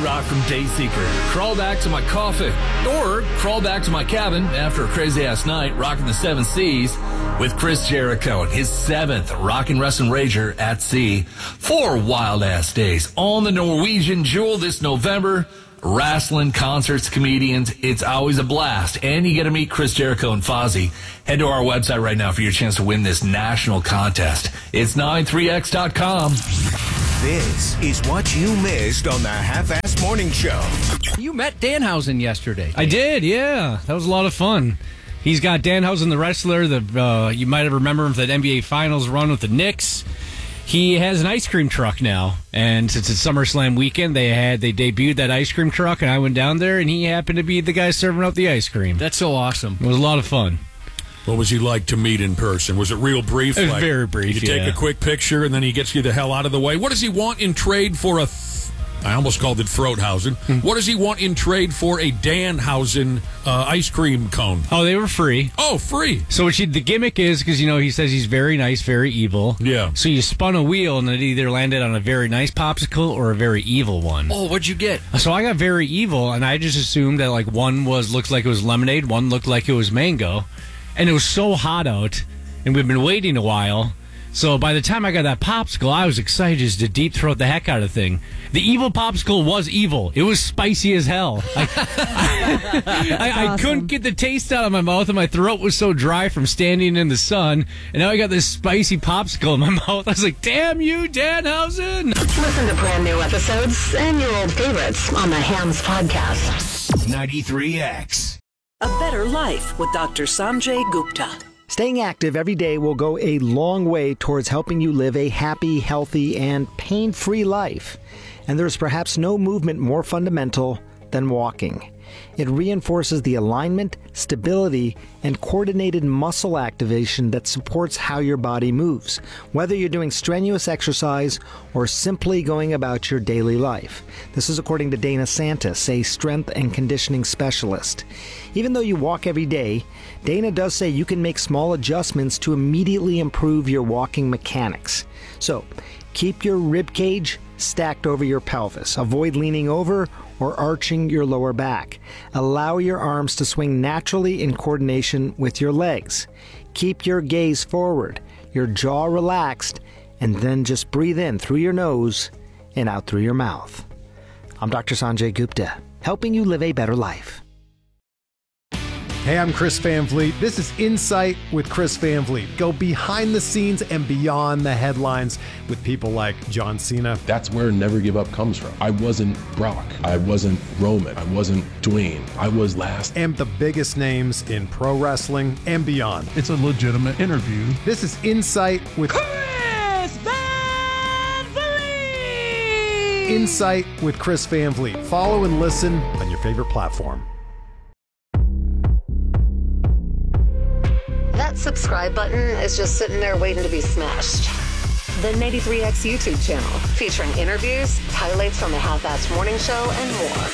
rock from Dayseeker. Crawl back to my coffin, or crawl back to my cabin after a crazy-ass night rocking the seven seas with Chris Jericho and his 7th Rockin' Wrestling Rager at Sea. 4 wild-ass days on the Norwegian Jewel this November. Wrestling, concerts, comedians. It's always a blast. And you get to meet Chris Jericho and Fozzy. Head to our website right now for your chance to win this national contest. It's 93x.com. This is what you missed on the Half-Ass Morning Show. You met Danhausen yesterday. I did, yeah. That was a lot of fun. He's got Danhausen, the wrestler. You might have remembered him for that NBA Finals run with the Knicks. He has an ice cream truck now, and since it's SummerSlam weekend, they debuted that ice cream truck, and I went down there, and he happened to be the guy serving out the ice cream. That's so awesome. It was a lot of fun. What was he like to meet in person? Was it real brief? It was very brief, You take a quick picture, and then he gets you the hell out of the way. What does he want in trade for I almost called it Throathausen. What does he want in trade for a Danhausen ice cream cone? Oh, they were free. Oh, free. So the gimmick is, because, he says he's very nice, very evil. Yeah. So you spun a wheel, and it either landed on a very nice popsicle or a very evil one. Oh, what'd you get? So I got very evil, and I just assumed that, one looked like it was lemonade, one looked like it was mango. And it was so hot out, and we've been waiting a while. So by the time I got that popsicle, I was excited just to deep throat the heck out of the thing. The evil popsicle was evil. It was spicy as hell. I couldn't get the taste out of my mouth, and my throat was so dry from standing in the sun. And now I got this spicy popsicle in my mouth. I was like, damn you, Danhausen! Listen to brand new episodes and your old favorites on the Hams Podcast. 93X. A Better Life with Dr. Sanjay Gupta. Staying active every day will go a long way towards helping you live a happy, healthy, and pain-free life. And there's perhaps no movement more fundamental than walking. It reinforces the alignment, stability, and coordinated muscle activation that supports how your body moves, whether you're doing strenuous exercise or simply going about your daily life. This is according to Dana Santis, a strength and conditioning specialist. Even though you walk every day, Dana does say you can make small adjustments to immediately improve your walking mechanics. So, keep your rib cage stacked over your pelvis. Avoid leaning over or arching your lower back. Allow your arms to swing naturally in coordination with your legs. Keep your gaze forward, your jaw relaxed, and then just breathe in through your nose and out through your mouth. I'm Dr. Sanjay Gupta, helping you live a better life. Hey, I'm Chris Van Vliet. This is Insight with Chris Van Vliet. Go behind the scenes and beyond the headlines with people like John Cena. That's where Never Give Up comes from. I wasn't Brock. I wasn't Roman. I wasn't Dwayne. I was last. And the biggest names in pro wrestling and beyond. It's a legitimate interview. This is Insight with Chris Van Vliet. Insight with Chris Van Vliet. Follow and listen on your favorite platform. That subscribe button is just sitting there waiting to be smashed. The 93X YouTube channel, featuring interviews, highlights from the Half-Ass Morning Show, and more.